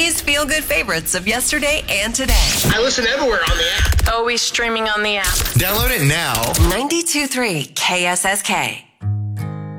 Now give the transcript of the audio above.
Today's feel-good favorites of yesterday and today. I listen everywhere on the app. Always streaming on the app. Download it now. 92.3 KSSK.